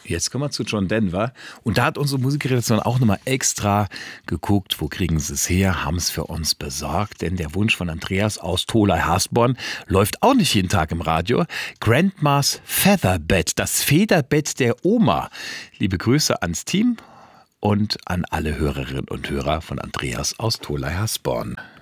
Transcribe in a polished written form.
Jetzt kommen wir zu John Denver. Und da hat unsere Musikredaktion auch nochmal extra geguckt, wo kriegen sie es her, haben es für uns besorgt. Denn der Wunsch von Andreas aus Tholey-Hasborn läuft auch nicht jeden Tag im Radio. Grandmas Featherbed, das Federbett der Oma. Liebe Grüße ans Team und an alle Hörerinnen und Hörer von Andreas aus Tholey-Hasborn.